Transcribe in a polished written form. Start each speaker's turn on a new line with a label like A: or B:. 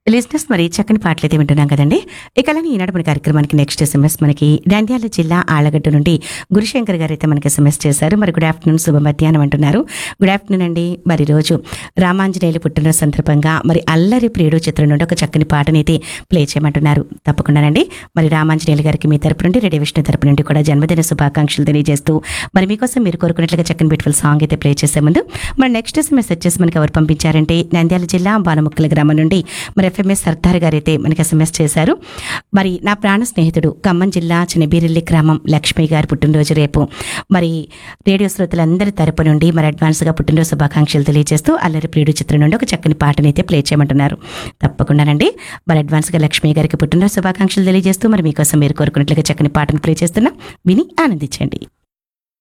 A: లిజినెస్ మరి చక్కని పాటలైతే వింటున్నాం కదండి. ఇక అలానే ఈనాడు మన కార్యక్రమానికి నెక్స్ట్ ఎస్ఎంఎస్ మనకి నంద్యాల జిల్లా ఆళ్లగడ్డ నుండి గురుశంకర్ గారు అయితే మనకి ఎస్ఎంఎస్ చేశారు. మరి గుడ్ ఆఫ్టర్నూన్, శుభ మధ్యాహ్నం అంటున్నారు. గుడ్ ఆఫ్టర్నూన్ అండి. మరి రోజు రామాంజనేయులు పుట్టినరోజు సందర్భంగా మరి అల్లరి ప్రియుడు చిత్రం నుండి ఒక చక్కని పాటనైతే ప్లే చేయమంటున్నారు. తప్పకుండానండి. మరి రామాంజనేయులు గారికి మీ తరపు నుండి, రెడీ విష్ణు తరపు నుండి కూడా జన్మదిన శుభాకాంక్షలు తెలియజేస్తూ మరి మీకోసం మీరు కోరుకున్నట్లుగా చక్కని బ్యూటిఫుల్ సాంగ్ అయితే ప్లే చేసే ముందు మరి నెక్స్ట్ ఎస్ఎంఎస్ వచ్చేసి మనకి ఎవరు పంపించారంటే నంద్యాల జిల్లా బాలముక్కల గ్రామం నుండి మరి ఎఫ్ఎంఎస్ సర్దార్ గారు అయితే మనకి ఎస్ఎంఎస్ చేశారు. మరి నా ప్రాణ స్నేహితుడు ఖమ్మం జిల్లా చిన్నబీరెల్లి గ్రామం లక్ష్మి గారు పుట్టినరోజు రేపు. మరి రేడియో శ్రోతలందరి తరపు నుండి మరి అడ్వాన్స్గా పుట్టినరోజు శుభాకాంక్షలు తెలియజేస్తూ అల్లరి ప్రియుడు చిత్రం నుండి ఒక చక్కని పాటనైతే ప్లే చేయమంటున్నారు. తప్పకుండానండి. మరి అడ్వాన్స్గా లక్ష్మి గారికి పుట్టినరోజు శుభాకాంక్షలు తెలియజేస్తూ మరి మీకోసం మీరు కోరుకున్నట్లుగా చక్కని పాటను ప్లే చేస్తున్నా, విని ఆనందించండి.